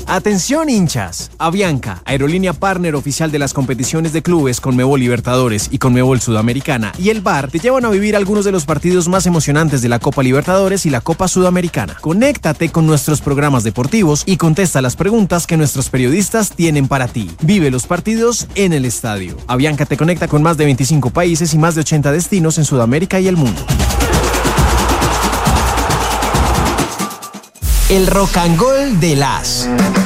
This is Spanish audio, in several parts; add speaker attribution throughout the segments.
Speaker 1: Atención hinchas, Avianca, aerolínea partner oficial de las competiciones de clubes Conmebol Libertadores y Conmebol Sudamericana, y el VAR te llevan a vivir algunos de los partidos más emocionantes de la Copa Libertadores y la Copa Sudamericana. Conéctate con nuestros programas deportivos y contesta las preguntas que nuestros periodistas tienen para ti. Vive los partidos en el estadio. Avianca te conecta con más de 25 países y más de 80 destinos en Sudamérica y el mundo. El rock and roll de las.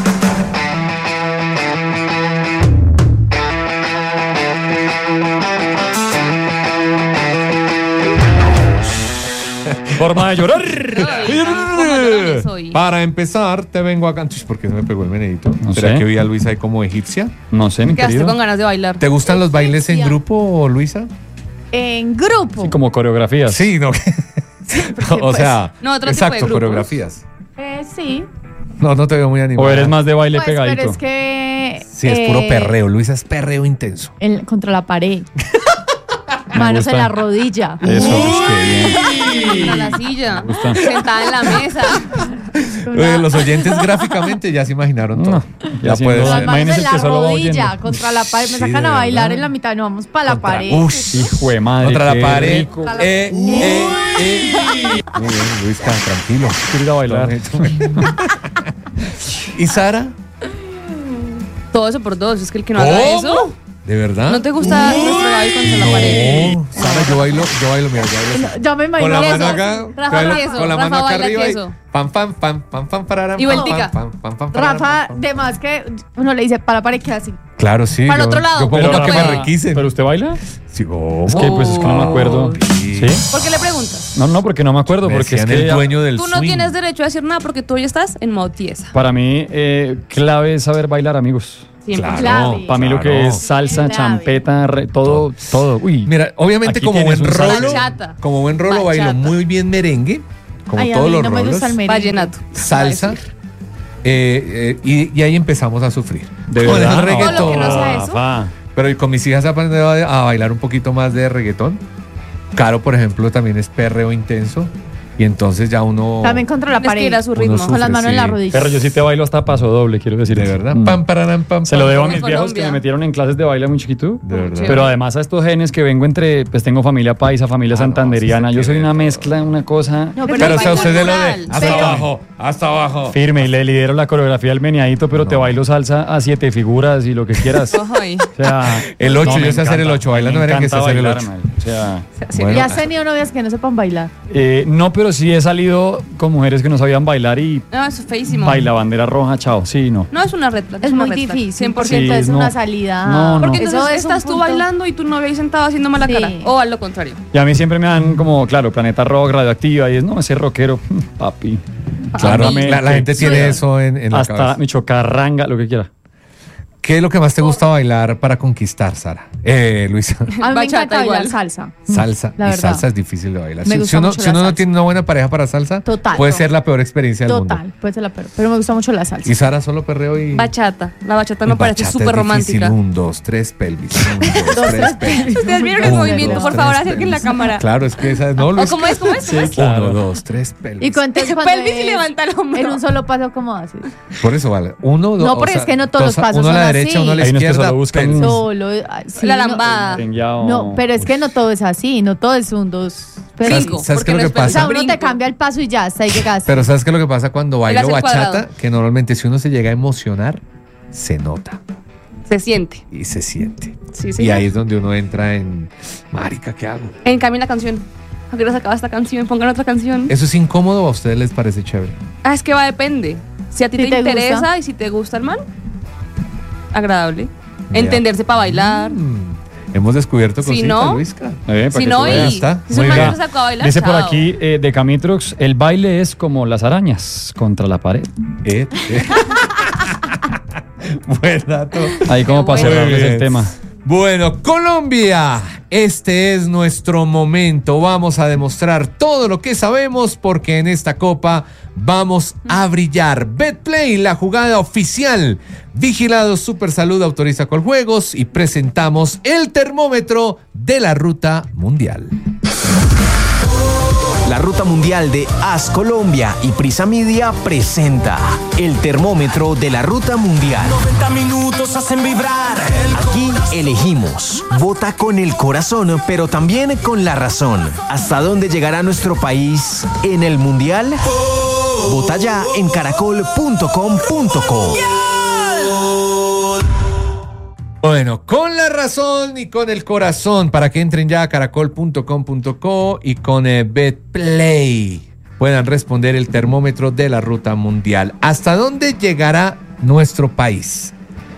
Speaker 2: Forma de llorar.
Speaker 3: Para empezar, te vengo a cantar. ¿Por qué se me pegó el menedito?
Speaker 2: No
Speaker 3: ¿Será
Speaker 2: sé.
Speaker 3: que vi a Luisa ahí como egipcia?
Speaker 2: No sé, mi
Speaker 4: Quedaste
Speaker 2: querido.
Speaker 4: con ganas de bailar.
Speaker 3: ¿Te gustan los bailes en grupo, Luisa?
Speaker 5: En grupo.
Speaker 2: Sí, como coreografías.
Speaker 3: Sí, no. O sea,
Speaker 4: No, otro tipo de
Speaker 3: exacto,
Speaker 4: grupos.
Speaker 3: coreografías.
Speaker 5: Sí.
Speaker 3: No te veo muy animado.
Speaker 2: O eres más de baile
Speaker 5: Pues,
Speaker 2: pegadito.
Speaker 5: pero es que...
Speaker 3: Sí, es puro perreo. Luisa es perreo intenso.
Speaker 5: Contra la pared. Manos
Speaker 2: gusta.
Speaker 5: en la rodilla.
Speaker 2: Eso, qué bien.
Speaker 4: Contra la silla.
Speaker 2: gusta.
Speaker 4: Sentada en la mesa.
Speaker 3: Los oyentes gráficamente ya se imaginaron todo.
Speaker 2: No,
Speaker 3: ya
Speaker 2: haciendo-
Speaker 3: puede
Speaker 5: Las
Speaker 3: ser.
Speaker 5: manos
Speaker 2: Imagínese
Speaker 5: en
Speaker 2: que
Speaker 5: la
Speaker 2: solo va
Speaker 5: rodilla,
Speaker 2: oyendo.
Speaker 5: contra la pared. Me
Speaker 3: Sí,
Speaker 5: sacan
Speaker 3: de
Speaker 5: a bailar
Speaker 3: verdad.
Speaker 5: en la mitad. No, vamos para la
Speaker 3: Contra-
Speaker 5: pared.
Speaker 3: Ush.
Speaker 2: Hijo de madre.
Speaker 3: Contra la
Speaker 2: qué
Speaker 3: pared.
Speaker 2: rico.
Speaker 3: Muy bien, Luis, tranquilo.
Speaker 2: Quiero ir a bailar.
Speaker 3: ¿Y Sara?
Speaker 4: Todo eso por dos. Es que el que no haga eso.
Speaker 3: ¿De verdad?
Speaker 4: ¿No te gusta nuestro baile contra la pared?
Speaker 3: No, Sara, yo bailo, mira, yo bailo así.
Speaker 5: Ya me
Speaker 3: Con la
Speaker 5: imagino
Speaker 3: mano
Speaker 5: eso.
Speaker 3: acá,
Speaker 4: Rafa, queso.
Speaker 3: con la
Speaker 4: Rafa
Speaker 3: mano acá
Speaker 4: baila
Speaker 3: arriba y
Speaker 4: queso.
Speaker 3: pam, pam, pam, pam, pam, pararam,
Speaker 4: Y
Speaker 3: pam,
Speaker 4: vueltica.
Speaker 3: pam, pam, pam, pararam,
Speaker 5: Rafa,
Speaker 3: pam, pam.
Speaker 5: de más que uno le dice para la pared, queda así.
Speaker 3: Claro, sí.
Speaker 4: Para el otro lado.
Speaker 3: Yo pongo
Speaker 4: Pero
Speaker 3: para que me
Speaker 4: Rafa,
Speaker 3: requisen.
Speaker 2: ¿Pero usted baila?
Speaker 3: Sí, ¿cómo?
Speaker 2: Es que pues es que no me acuerdo.
Speaker 3: Sí.
Speaker 2: ¿Sí?
Speaker 4: ¿Por qué le preguntas?
Speaker 2: No, porque no me acuerdo.
Speaker 3: Me
Speaker 2: Porque es
Speaker 3: decían
Speaker 2: que
Speaker 3: el dueño del
Speaker 4: Tú no
Speaker 3: swing.
Speaker 4: tienes derecho a decir nada porque tú hoy estás en modo tiesa.
Speaker 2: para mí clave es saber bailar, amigos.
Speaker 4: Siempre.
Speaker 3: Claro.
Speaker 5: Clave.
Speaker 2: Para mí lo que
Speaker 3: Claro.
Speaker 2: es salsa,
Speaker 5: Clave.
Speaker 2: champeta, todo. Uy.
Speaker 3: Mira, obviamente
Speaker 2: Aquí
Speaker 3: como buen
Speaker 2: tienes un
Speaker 3: rolo,
Speaker 4: Bachata.
Speaker 3: como buen rolo bailo
Speaker 4: Bachata.
Speaker 3: muy bien merengue, como
Speaker 5: Ay, a
Speaker 3: todos
Speaker 5: mí
Speaker 3: los
Speaker 5: no me
Speaker 3: rolos,
Speaker 5: gusta el merengue.
Speaker 4: Vallenato.
Speaker 3: salsa, y ahí empezamos a sufrir.
Speaker 2: De
Speaker 3: Con
Speaker 2: verdad.
Speaker 3: el reggaetón.
Speaker 4: Todo lo que no sea eso.
Speaker 2: Rafa.
Speaker 3: Pero con mis hijas he aprendido a bailar un poquito más de reggaetón. Caro, por ejemplo, también es perreo intenso. Y entonces ya uno...
Speaker 5: También contra la
Speaker 4: Tienes que ir
Speaker 5: pared.
Speaker 4: a su
Speaker 3: Uno
Speaker 4: ritmo.
Speaker 3: sufre.
Speaker 5: Con las manos en la
Speaker 3: sí.
Speaker 5: rodilla.
Speaker 2: Pero yo sí te bailo hasta paso doble, quiero decir.
Speaker 3: De verdad.
Speaker 2: Mm.
Speaker 3: Pam, pararam, pam,
Speaker 2: Se lo
Speaker 3: pam,
Speaker 2: debo a
Speaker 3: pam.
Speaker 2: mis viejos que
Speaker 4: Colombia.
Speaker 2: me metieron en clases de baile muy chiquito.
Speaker 3: De verdad.
Speaker 2: Pero además a estos genes que vengo pues tengo familia paisa, familia santanderiana.
Speaker 3: sí se
Speaker 2: Yo soy
Speaker 3: tiene
Speaker 2: una
Speaker 3: todo.
Speaker 2: mezcla, una cosa
Speaker 5: No,
Speaker 3: Pero o sea,
Speaker 4: baile
Speaker 3: usted de lo de
Speaker 4: cultural.
Speaker 3: hasta
Speaker 5: Pero-
Speaker 3: abajo, hasta abajo.
Speaker 2: firme y le lidero la coreografía del meneadito, pero te
Speaker 3: No.
Speaker 2: bailo salsa a 7 figuras y lo que quieras.
Speaker 4: Ay.
Speaker 2: O sea,
Speaker 3: El 8,
Speaker 2: me
Speaker 3: yo sé hacer el
Speaker 2: encanta,
Speaker 3: 8, bailando
Speaker 2: me
Speaker 3: merengue sé
Speaker 2: encanta
Speaker 3: hacer el
Speaker 2: bailar,
Speaker 3: 8.
Speaker 2: man. O sea,
Speaker 3: Bueno.
Speaker 5: ¿Y has tenido novias que no sepan bailar?
Speaker 2: no, pero sí he salido con mujeres que no sabían bailar y
Speaker 4: No, eso es feísimo.
Speaker 2: baila bandera roja, chao. Sí, no.
Speaker 4: No, es una red flag.
Speaker 5: Es
Speaker 4: una
Speaker 5: muy
Speaker 4: red flag,
Speaker 5: difícil.
Speaker 4: 100%.
Speaker 5: Porque
Speaker 2: Sí,
Speaker 5: entonces
Speaker 2: no.
Speaker 5: una salida.
Speaker 2: No, no.
Speaker 4: Porque
Speaker 5: Eso
Speaker 4: entonces
Speaker 5: es un
Speaker 4: estás tú
Speaker 5: punto.
Speaker 4: bailando y tu novia ahí sentada haciéndome la
Speaker 5: Sí.
Speaker 4: cara. O al lo contrario.
Speaker 2: Y a mí siempre me dan como, claro, Planeta Rock, Radioactiva, y es, no, ese rockero, papi.
Speaker 3: Claro,
Speaker 2: Háblame,
Speaker 3: la
Speaker 2: que
Speaker 3: gente tiene
Speaker 2: quiera.
Speaker 3: eso en la
Speaker 2: Hasta
Speaker 3: cabeza.
Speaker 2: mi chocarranga, lo que quiera.
Speaker 3: ¿Qué es lo que más te gusta bailar para conquistar, Sara? Luisa.
Speaker 5: A mí me
Speaker 4: Bachata
Speaker 5: encanta bailar
Speaker 4: igual.
Speaker 5: salsa.
Speaker 3: Salsa.
Speaker 5: La
Speaker 3: Y
Speaker 5: verdad.
Speaker 3: salsa es difícil de bailar.
Speaker 5: Me
Speaker 3: Si
Speaker 5: gusta
Speaker 3: uno,
Speaker 5: mucho
Speaker 3: si
Speaker 5: la
Speaker 3: uno no
Speaker 5: salsa.
Speaker 3: tiene una buena pareja para salsa,
Speaker 5: Total.
Speaker 3: puede ser la peor experiencia del mundo.
Speaker 5: Total, puede ser la peor. Pero me gusta mucho la salsa.
Speaker 3: Y Sara solo perreo y...
Speaker 4: Bachata. La bachata me parece
Speaker 3: Bachata
Speaker 4: súper
Speaker 3: es difícil.
Speaker 4: romántica.
Speaker 3: 1, 2, 3 pelvis. 1, 2, 3 pelvis.
Speaker 4: Ustedes vieron el
Speaker 3: Uno,
Speaker 4: movimiento,
Speaker 3: dos,
Speaker 4: por favor,
Speaker 3: tres
Speaker 4: acerquen la
Speaker 3: pelvis.
Speaker 4: cámara.
Speaker 3: Claro, es que esa es... No,
Speaker 4: ¿O
Speaker 3: Luis.
Speaker 4: cómo es? ¿Cómo es?
Speaker 2: Sí, claro.
Speaker 3: 1, 2, 3 pelvis.
Speaker 5: Y cuando
Speaker 4: Pelvis y
Speaker 5: es
Speaker 4: levanta el hombro.
Speaker 5: en un solo paso, ¿cómo haces?
Speaker 3: Por eso vale. 1, 2...
Speaker 5: No, porque es que no todos los pasos
Speaker 3: Uno a la
Speaker 5: son
Speaker 3: derecha,
Speaker 5: así.
Speaker 3: uno a la
Speaker 2: Hay unos que
Speaker 3: izquierda.
Speaker 2: solo buscan
Speaker 3: pelvis.
Speaker 5: Solo. Sí,
Speaker 4: La
Speaker 5: no-
Speaker 4: lambada.
Speaker 2: Merengueado.
Speaker 5: No, pero es que no todo es así. No todo es un, dos. Pero,
Speaker 4: Brinco,
Speaker 3: ¿Sabes
Speaker 4: porque
Speaker 3: qué es lo
Speaker 4: no
Speaker 3: que
Speaker 4: es
Speaker 3: pasa?
Speaker 5: o sea, uno
Speaker 4: brinco.
Speaker 5: te cambia el paso y ya, hasta ahí llegaste.
Speaker 3: Pero ¿sabes qué es lo que pasa cuando bailo
Speaker 4: hace el
Speaker 3: bachata?
Speaker 4: cuadrado.
Speaker 3: Que normalmente si uno se llega a emocionar, se nota
Speaker 4: Se siente.
Speaker 3: y se siente.
Speaker 4: Sí,
Speaker 3: Y
Speaker 4: sí.
Speaker 3: ahí es donde uno entra en... Marica, ¿qué hago?
Speaker 4: En cambio, la canción. ¿A qué hora se acaba esta canción? Pongan otra canción.
Speaker 3: ¿Eso es incómodo o a ustedes les parece chévere?
Speaker 4: Ah, es que va, depende. Si a ti
Speaker 5: Si
Speaker 4: te
Speaker 5: te
Speaker 4: interesa
Speaker 5: gusta.
Speaker 4: y si te gusta el man, agradable.
Speaker 3: Ya.
Speaker 4: Entenderse para bailar.
Speaker 3: Hemos descubierto
Speaker 4: Si
Speaker 3: cositas,
Speaker 4: no,
Speaker 3: Luisca.
Speaker 2: Para
Speaker 4: Si
Speaker 2: que
Speaker 4: no,
Speaker 2: tú
Speaker 4: y
Speaker 2: veas.
Speaker 3: ya está.
Speaker 4: si es un
Speaker 3: Muy
Speaker 4: man
Speaker 3: bien.
Speaker 4: que se sacó a bailar,
Speaker 2: Dice por
Speaker 4: chao.
Speaker 2: aquí de Camitrox, el baile es como las arañas contra la pared.
Speaker 3: Buen dato.
Speaker 2: Ahí como para
Speaker 4: bueno.
Speaker 2: cerrarles
Speaker 3: Muy
Speaker 2: el
Speaker 3: bien.
Speaker 2: tema.
Speaker 3: Bueno, Colombia, este es nuestro momento. Vamos a demostrar todo lo que sabemos porque en esta copa vamos a brillar. Betplay, la jugada oficial. Vigilado Supersalud autoriza Coljuegos y presentamos el termómetro de la ruta mundial.
Speaker 1: La Ruta Mundial de AS Colombia y Prisa Media presenta el termómetro de la Ruta Mundial.
Speaker 6: 90 minutos hacen vibrar.
Speaker 1: Aquí elegimos. Vota con el corazón, pero también con la razón. ¿Hasta dónde llegará nuestro país en el Mundial? Vota ya en caracol.com.co.
Speaker 3: Bueno, con la razón y con el corazón, para que entren ya a caracol.com.co y con BetPlay puedan responder el termómetro de la Ruta Mundial. ¿Hasta dónde llegará nuestro país?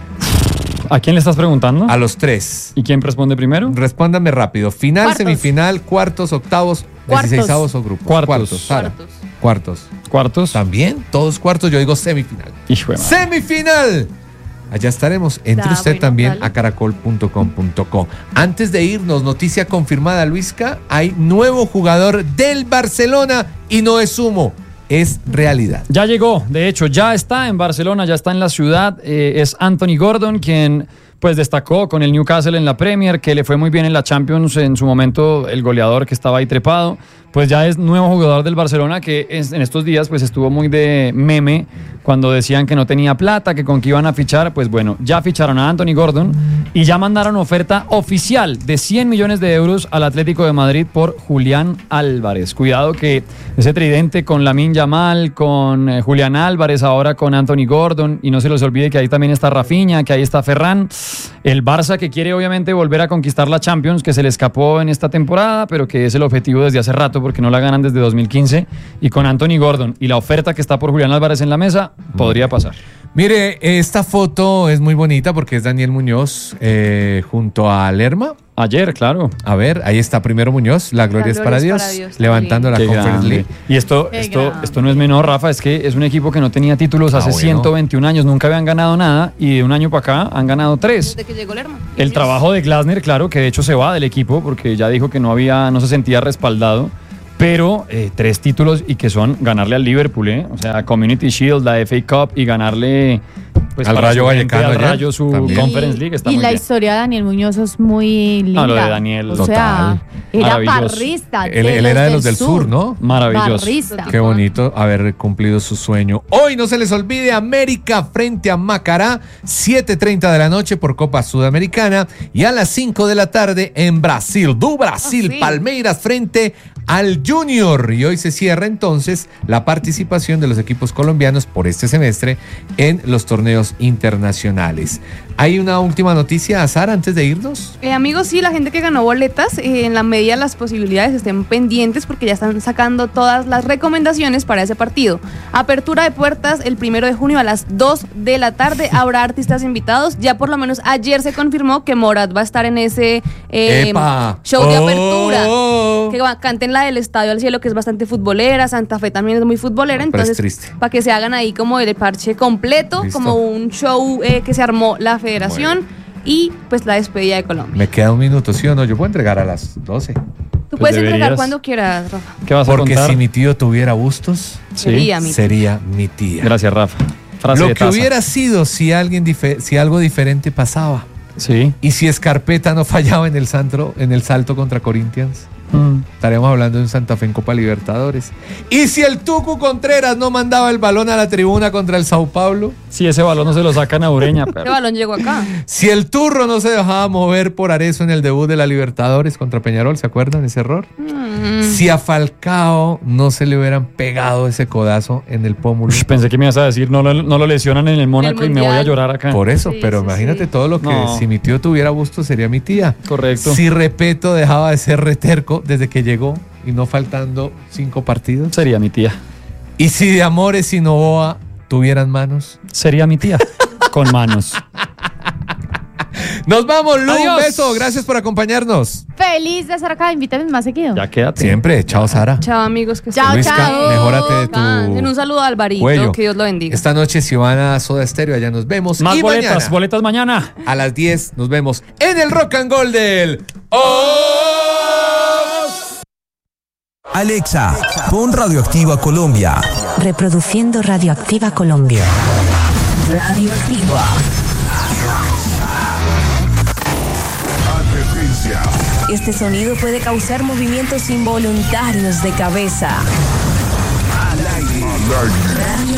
Speaker 2: ¿A quién le estás preguntando?
Speaker 3: A los tres.
Speaker 2: ¿Y quién responde primero?
Speaker 3: Respóndame rápido. Final,
Speaker 4: Cuartos.
Speaker 3: semifinal, cuartos, octavos,
Speaker 4: Cuartos.
Speaker 3: 16avos o grupos.
Speaker 2: Cuartos.
Speaker 3: Sara. Cuartos.
Speaker 2: ¿Cuartos?
Speaker 3: ¿También? Todos cuartos, yo digo semifinal.
Speaker 2: Hijo de madre.
Speaker 3: ¡Semifinal! Allá estaremos. Entre usted
Speaker 4: bueno,
Speaker 3: también
Speaker 4: dale.
Speaker 3: a caracol.com.co. Antes de irnos, noticia confirmada, Luisca, hay nuevo jugador del Barcelona y no es humo, es realidad.
Speaker 2: Ya llegó, de hecho, ya está en Barcelona, ya está en la ciudad. Es Anthony Gordon, quien pues destacó con el Newcastle en la Premier, que le fue muy bien en la Champions en su momento, el goleador que estaba ahí trepado. Pues ya es nuevo jugador del Barcelona, que en estos días pues estuvo muy de meme cuando decían que no tenía plata, que con qué iban a fichar. Pues bueno, ya ficharon a Anthony Gordon y ya mandaron oferta oficial de 100 millones de euros al Atlético de Madrid por Julián Álvarez. Cuidado que ese tridente con Lamine Yamal, con Julián Álvarez, ahora con Anthony Gordon, y no se les olvide que ahí también está Rafinha, que ahí está Ferran. El Barça, que quiere obviamente volver a conquistar la Champions, que se le escapó en esta temporada, pero que es el objetivo desde hace rato porque no la ganan desde 2015, y con Anthony Gordon y la oferta que está por Julián Álvarez en la mesa, podría pasar.
Speaker 3: Mire, esta foto es muy bonita porque es Daniel Muñoz junto a Lerma.
Speaker 2: Ayer, claro.
Speaker 3: A ver, ahí está primero Muñoz, la gloria es para Dios, levantando la
Speaker 2: Qué
Speaker 3: Conference
Speaker 2: grande.
Speaker 3: League.
Speaker 2: Y esto no es menor, Rafa, es que es un equipo que no tenía títulos hace 121 años, nunca habían ganado nada, y de un año para acá han ganado 3.
Speaker 4: Desde que llegó Lerma.
Speaker 2: El trabajo de Glasner, claro, que de hecho se va del equipo porque ya dijo que no se sentía respaldado, pero 3 títulos y que son ganarle al Liverpool, o sea, Community Shield, la FA Cup y ganarle pues,
Speaker 3: al
Speaker 2: para
Speaker 3: Rayo
Speaker 2: su gente,
Speaker 3: Vallecano
Speaker 2: al
Speaker 3: ayer,
Speaker 2: Rayo su
Speaker 3: también.
Speaker 2: Conference League, está
Speaker 5: y
Speaker 2: muy
Speaker 5: la
Speaker 2: bien.
Speaker 5: historia de Daniel Muñoz es muy linda.
Speaker 2: No, lo de Daniel,
Speaker 5: o
Speaker 3: total.
Speaker 5: sea, era
Speaker 2: Maravilloso.
Speaker 5: barrista.
Speaker 3: Él era de los del sur, ¿no?
Speaker 2: Maravilloso.
Speaker 5: Barrista.
Speaker 3: Qué bonito haber cumplido su sueño. Hoy no se les olvide América frente a Macará, 7:30 de la noche por Copa Sudamericana, y a las 5 de la tarde en Brasil. Do Brasil,
Speaker 4: sí.
Speaker 3: Palmeiras frente al Junior. Y hoy se cierra entonces la participación de los equipos colombianos por este semestre en los torneos internacionales. ¿Hay una última noticia, Sara, antes de irnos?
Speaker 4: Amigos, sí, la gente que ganó boletas, en la medida de las posibilidades estén pendientes porque ya están sacando todas las recomendaciones para ese partido. Apertura de puertas el 1 de junio a las 2 de la tarde. Habrá artistas invitados. Ya por lo menos ayer se confirmó que Morat va a estar en ese
Speaker 3: ¡Epa!
Speaker 4: show de apertura.
Speaker 3: Oh.
Speaker 4: Que canten la del Estadio al Cielo, que es bastante futbolera. Santa Fe también es muy futbolera.
Speaker 3: No, pero es
Speaker 4: entonces,
Speaker 3: triste.
Speaker 4: para que se hagan ahí como el parche completo,
Speaker 3: Listo.
Speaker 4: como un show que se armó la federación. Y pues la despedida de Colombia.
Speaker 3: Me queda un minuto, ¿sí o no? Yo puedo entregar a las 12.
Speaker 4: Tú puedes entregar
Speaker 2: deberías.
Speaker 4: cuando quieras, Rafa.
Speaker 2: ¿Qué vas a
Speaker 3: Porque
Speaker 2: contar?
Speaker 3: si mi tío tuviera bustos,
Speaker 2: Sí.
Speaker 4: Sería
Speaker 3: mi tía.
Speaker 2: Gracias, Rafa. Frase
Speaker 3: Lo
Speaker 2: de
Speaker 3: que
Speaker 2: taza.
Speaker 3: hubiera sido si algo diferente pasaba.
Speaker 2: Sí.
Speaker 3: Y si Escarpeta no fallaba en el salto contra Corinthians, estaríamos hablando de un Santa Fe en Copa Libertadores. Y si el Tucu Contreras no mandaba el balón a la tribuna contra el Sao Paulo,
Speaker 2: Sí, ese balón no se lo sacan a Ureña,
Speaker 4: Este
Speaker 2: pero
Speaker 4: balón llegó acá.
Speaker 3: si el Turro no se dejaba mover por Arezzo en el debut de la Libertadores contra Peñarol, ¿se acuerdan ese error? Si a Falcao no se le hubieran pegado ese codazo en el pómulo.
Speaker 2: pensé que me ibas a decir no lo lesionan en el Mónaco y me voy a
Speaker 4: Mundial.
Speaker 2: llorar acá.
Speaker 3: Por eso,
Speaker 4: Sí,
Speaker 3: pero
Speaker 4: sí,
Speaker 3: imagínate
Speaker 4: sí.
Speaker 3: todo lo que
Speaker 2: No.
Speaker 3: si mi tío tuviera gusto sería mi tía.
Speaker 2: Correcto.
Speaker 3: Si Repeto dejaba de ser reterco desde que llegó y no faltando 5 partidos.
Speaker 2: Sería mi tía.
Speaker 3: Y si de Amores y Novoa tuvieran manos.
Speaker 2: Sería mi tía. Con manos.
Speaker 3: Nos vamos, Lu. Un
Speaker 2: Adiós.
Speaker 3: beso. Gracias por acompañarnos.
Speaker 5: Feliz de estar acá. Invítame más seguido.
Speaker 2: Ya quédate.
Speaker 3: Siempre. Chao, Sara.
Speaker 4: Chao, amigos. Que
Speaker 5: Chao,
Speaker 4: estén
Speaker 3: Luisca,
Speaker 5: chao.
Speaker 3: mejórate de
Speaker 4: bien.
Speaker 3: tu
Speaker 4: Un saludo a Alvarito.
Speaker 3: cuello.
Speaker 4: Que Dios lo bendiga.
Speaker 3: Esta noche si van a Soda Stereo, allá nos vemos.
Speaker 2: Más
Speaker 3: y
Speaker 2: boletas, boletas mañana.
Speaker 3: a las 10 nos vemos en el Rock and Gold del Oz.
Speaker 7: Alexa, pon Radioactiva Colombia.
Speaker 8: Reproduciendo Radioactiva Colombia.
Speaker 9: Advertencia.
Speaker 8: Este sonido puede causar movimientos involuntarios de cabeza.
Speaker 7: Al aire.